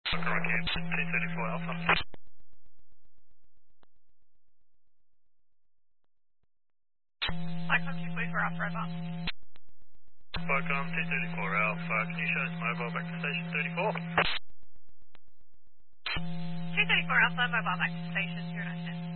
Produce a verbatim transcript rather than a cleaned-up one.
Rocky, two thirty-four Alpha. Icon two forty-four Alpha, over. Welcome, two thirty-four Alpha. Can you show us mobile back to station thirty-four? two thirty-four Alpha, mobile back to station zero nine six.